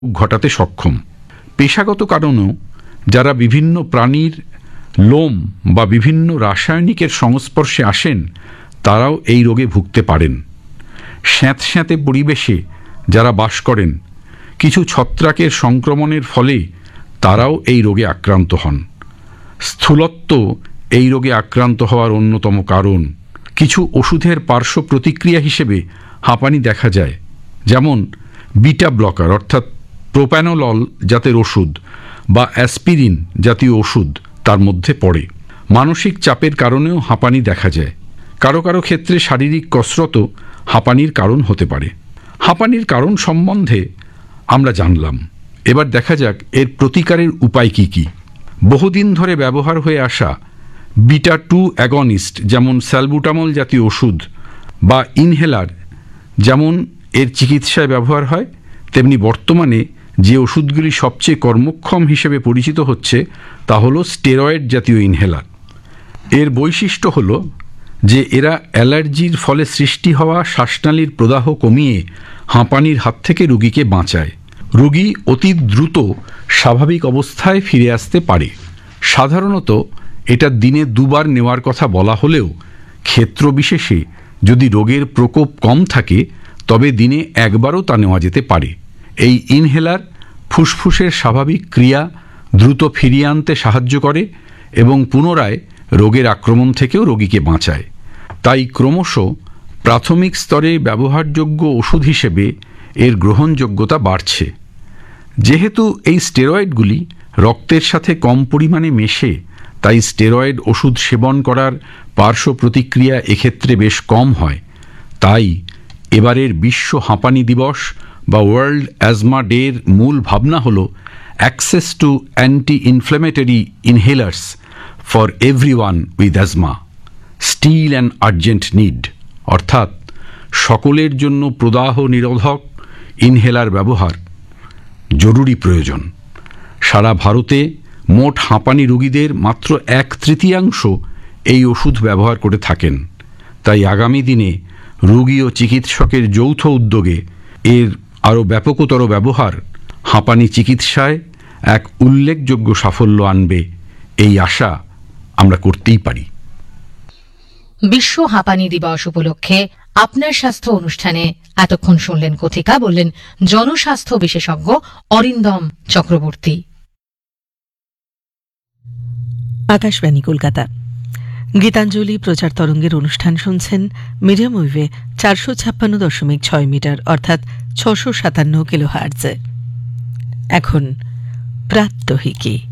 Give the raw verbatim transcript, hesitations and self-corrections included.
ঘটাতে সক্ষম। পেশাগত কারণেও যারা বিভিন্ন প্রাণীর লোম বা বিভিন্ন রাসায়নিকের সংস্পর্শে আসেন তারাও এই রোগে ভুগতে পারেন। স্যাঁতস্যাঁতে পরিবেশে যারা বাস করেন কিছু ছত্রাকের সংক্রমণের ফলে তারাও এই রোগে আক্রান্ত হন। স্থূলত্ব এই রোগে আক্রান্ত হওয়ার অন্যতম কারণ। কিছু ওষুধের পার্শ্ব প্রতিক্রিয়া হিসেবে হাঁপানি দেখা যায়, যেমন বিটা ব্লকার অর্থাৎ প্রোপ্যানোলল জাতের ওষুধ বা অ্যাসপিরিন জাতীয় ওষুধ তার মধ্যে পড়ে। মানসিক চাপের কারণেও হাঁপানি দেখা যায়। কারো কারো ক্ষেত্রে শারীরিক কসরতও হাঁপানির কারণ হতে পারে। হাঁপানির কারণ সম্বন্ধে আমরা জানলাম, এবার দেখা যাক এর প্রতিকারের উপায় কি কি। বহুদিন ধরে ব্যবহার হয়ে আসা বিটা টু অ্যাগনিস্ট যেমন স্যালবুটামল জাতীয় ওষুধ বা ইনহেলার যেমন এর চিকিৎসায় ব্যবহার হয়, তেমনি বর্তমানে যে ওষুধগুলি সবচেয়ে কর্মক্ষম হিসেবে পরিচিত হচ্ছে তা হলো স্টেরয়েড জাতীয় ইনহেলার। এর বৈশিষ্ট্য হলো যে এরা অ্যালার্জির ফলে সৃষ্টি হওয়া শ্বাসনালীর প্রদাহ কমিয়ে হাঁপানির হাত থেকে রোগীকে বাঁচায়। রোগী অতি দ্রুত স্বাভাবিক অবস্থায় ফিরে আসতে পারে। সাধারণত এটা দিনে দুবার নেওয়ার কথা বলা হলেও ক্ষেত্র বিশেষে যদি রোগের প্রকোপ কম থাকে তবে দিনে একবারও তা নেওয়া যেতে পারে। এই ইনহেলার ফুসফুসের স্বাভাবিক ক্রিয়া দ্রুত ফিরিয়ে আনতে সাহায্য করে এবং পুনরায় রোগের আক্রমণ থেকেও রোগীকে বাঁচায়। তাই ক্রমশ প্রাথমিক স্তরে ব্যবহারযোগ্য ওষুধ হিসেবে এর গ্রহণযোগ্যতা বাড়ছে। যেহেতু এই স্টেরয়েডগুলি রক্তের সাথে কম পরিমাণে মেশে, তাই স্টেরয়েড ওষুধ সেবন করার পার্শ্ব প্রতিক্রিয়া এক্ষেত্রে বেশ কম হয়। তাই এবারের বিশ্ব হাঁপানি দিবস বা ওয়ার্ল্ড অ্যাজমা ডের মূল ভাবনা হল access to anti inflammatory ইনহেলার্স for everyone with asthma, steel and urgent need, অর্থাৎ সকলের জন্য প্রদাহ নিরোধক ইনহেলার ব্যবহার জরুরি প্রয়োজন। সারা ভারতে মোট হাঁপানি রোগীদের মাত্র এক তৃতীয়াংশ এই ওষুধ ব্যবহার করে থাকেন। তাই আগামী দিনে রোগী ও চিকিৎসকের যৌথ উদ্যোগে এর আরও ব্যাপকতর ব্যবহার হাঁপানি চিকিৎসায় এক উল্লেখযোগ্য সাফল্য আনবে, এই আশা আমরা করতেই পারি। বিশ্ব হাঁপানি দিবস উপলক্ষে আপনার স্বাস্থ্য অনুষ্ঠানে এতক্ষণ শুনলেন কথিকা, বললেন জনস্বাস্থ্য বিশেষজ্ঞ অরিন্দম চক্রবর্তী। আকাশবাণী কলকাতা। গীতাঞ্জলি প্রচার তরঙ্গের অনুষ্ঠান শুনছেন মিডিয়াম ওয়েভে চারশো ছাপ্পান্ন দশমিক ছয় মিটার অর্থাৎ ছশো সাতান্ন কিলো হার্টজে। এখন প্রাত্যহিকী।